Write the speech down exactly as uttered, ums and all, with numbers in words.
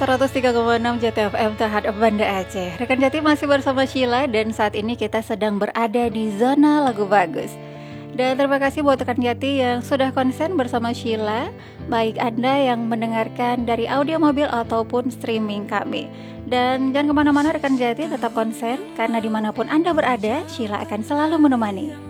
seratus tiga koma enam Jati F M Terhadap Banda Aceh. Rekan Jati masih bersama Sheila dan saat ini kita sedang berada di zona lagu bagus. Dan terima kasih buat rekan Jati yang sudah konsen bersama Sheila, baik Anda yang mendengarkan dari audio mobil ataupun streaming kami. Dan jangan kemana-mana rekan Jati, tetap konsen karena dimanapun Anda berada, Sheila akan selalu menemani.